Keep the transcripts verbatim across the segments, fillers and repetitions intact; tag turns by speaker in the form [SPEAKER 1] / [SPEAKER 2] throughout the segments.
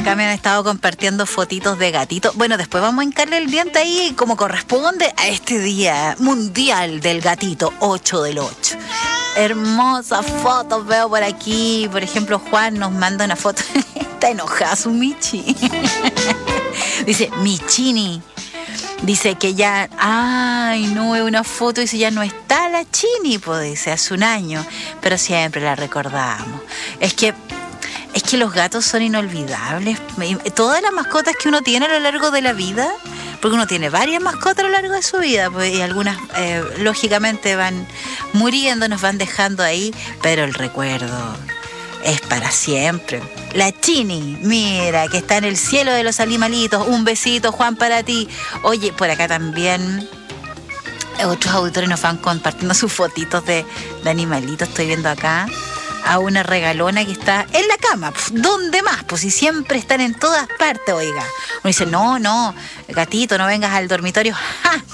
[SPEAKER 1] acá me han estado compartiendo fotitos de gatitos. Bueno, después vamos a hincarle el diente ahí como corresponde a este día mundial del gatito, ocho del ocho. Hermosas fotos veo por aquí. Por ejemplo, Juan nos manda una foto. Está enojada su Michi. Dice, Michini. Dice que ya, ay, no, es una foto, dice, ya no está la Chini, pues dice, hace un año, pero siempre la recordamos. Es que, es que los gatos son inolvidables. Todas las mascotas que uno tiene a lo largo de la vida, porque uno tiene varias mascotas a lo largo de su vida, pues, y algunas, eh, lógicamente, van muriendo, nos van dejando ahí, pero el recuerdo es para siempre. La Chini, mira, que está en el cielo de los animalitos. Un besito, Juan, para ti. Oye, por acá también otros auditores nos van compartiendo sus fotitos de, de animalitos. Estoy viendo acá a una regalona que está en la cama. ¿Dónde más? Pues si siempre están en todas partes, oiga. Uno dice, no, no, gatito, no vengas al dormitorio. ¡Ja!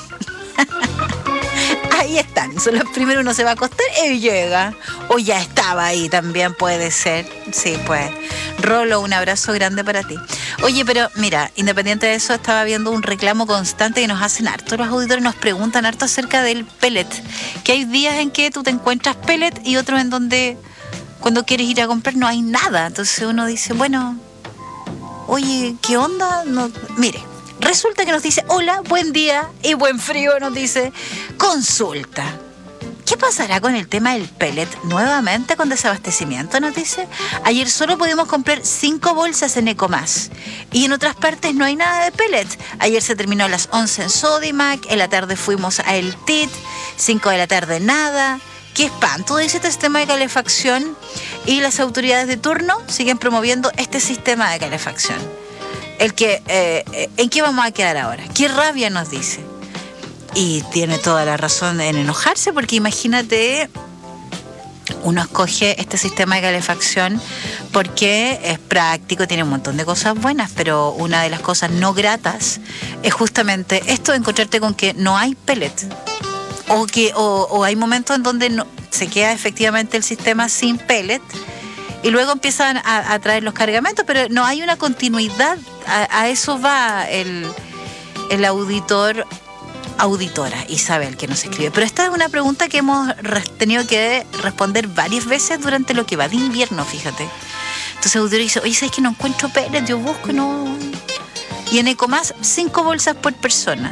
[SPEAKER 1] Ahí están, son los primeros, uno se va a acostar y llega. O ya estaba ahí, también puede ser. Sí, pues. Rolo, un abrazo grande para ti. Oye, pero mira, independiente de eso, estaba viendo un reclamo constante que nos hacen harto. Los auditores nos preguntan harto acerca del pellet. Que hay días en que tú te encuentras pellet y otros en donde cuando quieres ir a comprar no hay nada. Entonces uno dice, bueno, oye, ¿qué onda? No, mire. Resulta que nos dice, hola, buen día y buen frío, nos dice, consulta. ¿Qué pasará con el tema del pellet nuevamente con desabastecimiento? Nos dice, ayer solo pudimos comprar cinco bolsas en Ecomás y en otras partes no hay nada de pellet. Ayer se terminó a las once en Sodimac, en la tarde fuimos a El Tit, cinco de la tarde nada. Qué espanto, dice este sistema de calefacción, y las autoridades de turno siguen promoviendo este sistema de calefacción. El que, eh, ¿en qué vamos a quedar ahora? ¿Qué rabia nos dice? Y tiene toda la razón en enojarse, porque imagínate, uno escoge este sistema de calefacción porque es práctico, tiene un montón de cosas buenas, pero una de las cosas no gratas es justamente esto de encontrarte con que no hay pellet. O, que, o, o hay momentos en donde no, se queda efectivamente el sistema sin pellet, y luego empiezan a, a traer los cargamentos, pero no hay una continuidad. A, a eso va el, el auditor, auditora Isabel, que nos escribe. Pero esta es una pregunta que hemos tenido que responder varias veces durante lo que va de invierno, fíjate. Entonces el auditor dice, oye, ¿sabes que no encuentro pellet? Yo busco, no. Y en Ecomás, cinco bolsas por persona.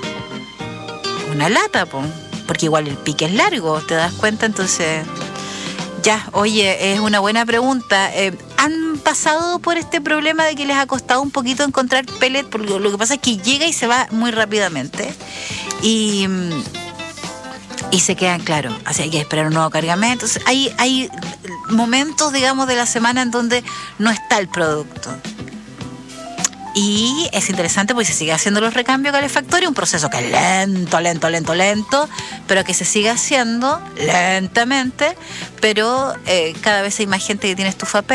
[SPEAKER 1] Una lata, po, porque igual el pique es largo, ¿te das cuenta? Entonces... Ya, oye, es una buena pregunta. Eh, ¿Han pasado por este problema de que les ha costado un poquito encontrar pellet? Porque lo que pasa es que llega y se va muy rápidamente. Y, y se quedan, claro, así hay que esperar un nuevo cargamento. Entonces, hay, hay momentos, digamos, de la semana en donde no está el producto. Y es interesante porque se sigue haciendo los recambios calefactorios, un proceso que es lento, lento, lento, lento, pero que se sigue haciendo lentamente, pero eh, cada vez hay más gente que tiene estufa